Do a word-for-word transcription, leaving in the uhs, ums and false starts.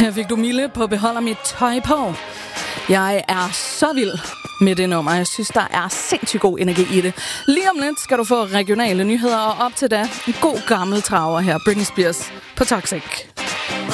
Her fik du Mille på Beholder mit tøj på. Jeg er så vild med det nummer. Jeg synes, der er sindssygt god energi i det. Lige om lidt skal du få regionale nyheder, og op til da en god gammel traver her. Britney Spears på Toxic.